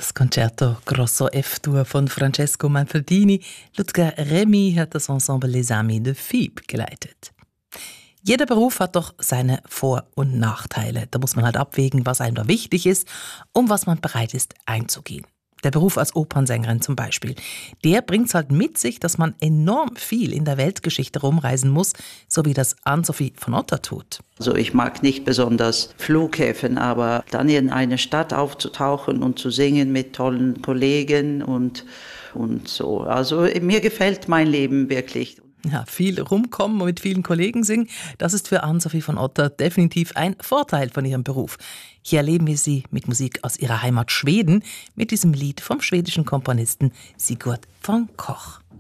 Das Concerto Grosso F-Dur von Francesco Manfredini. Ludger Remy hat das Ensemble Les Amis de Fibre geleitet. Jeder Beruf hat doch seine Vor- und Nachteile. Da muss man halt abwägen, was einem da wichtig ist und was man bereit ist einzugehen. Der Beruf als Opernsängerin zum Beispiel, der bringt es halt mit sich, dass man enorm viel in der Weltgeschichte rumreisen muss, so wie das Ann-Sophie von Otter tut. Also ich mag nicht besonders Flughäfen, aber dann in eine Stadt aufzutauchen und zu singen mit tollen Kollegen und so. Also mir gefällt mein Leben wirklich. Ja, viel rumkommen und mit vielen Kollegen singen, das ist für Ann-Sophie von Otter definitiv ein Vorteil von ihrem Beruf. Hier erleben wir sie mit Musik aus ihrer Heimat Schweden, mit diesem Lied vom schwedischen Komponisten Sigurd von Koch.